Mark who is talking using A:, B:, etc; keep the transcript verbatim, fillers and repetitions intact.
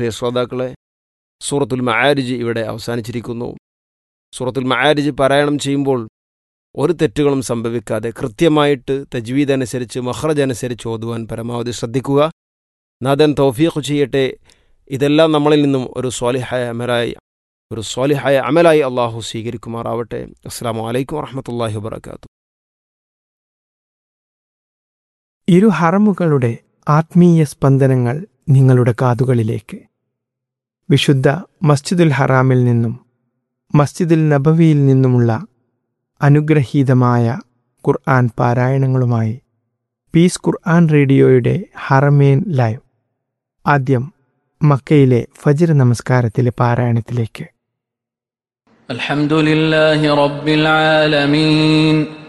A: പ്രിയ ശ്രോതാക്കളെ, സൂറത്തുൽ മആരിജ് ഇവിടെ അവസാനിച്ചിരിക്കുന്നു. സൂറത്തുൽ മആരിജ് പാരായണം ചെയ്യുമ്പോൾ ഒരു തെറ്റുകളും സംഭവിക്കാതെ കൃത്യമായിട്ട് തജ്വീദ് അനുസരിച്ച് മഖ്റജ് അനുസരിച്ച് ഓതുവാൻ പരമാവധി ശ്രദ്ധിക്കുക. നാഥൻ തൗഫീഖ് ചെയ്യട്ടെ. ഇതെല്ലാം നമ്മളിൽ നിന്നും ഒരു സ്വാലിഹായ അമലായി ഒരു സ്വാലിഹായ അമലായി അള്ളാഹു സ്വീകരിക്കുമാറാവട്ടെ. അസ്സലാമു അലൈക്കും വറഹ്മത്തുള്ളാഹി വബറകാതുഹു.
B: ഇരു ഹറമുകളുടെ ആത്മീയ സ്പന്ദനങ്ങൾ നിങ്ങളുടെ കാതുകളിലേക്ക്. വിശുദ്ധ മസ്ജിദുൽ ഹറാമിൽ നിന്നും മസ്ജിദുൽ നബവിയിൽ നിന്നുമുള്ള അനുഗ്രഹീതമായ ഖുർആൻ പാരായണങ്ങളുമായി പീസ് ഖുർആൻ റേഡിയോയുടെ ഹറമേൻ ലൈവ്. ആദ്യം മക്കയിലെ ഫജ്ർ നമസ്കാരത്തിലെ പാരായണത്തിലേക്ക്.
C: അൽഹംദുലില്ലാഹി റബ്ബിൽ ആലമീൻ.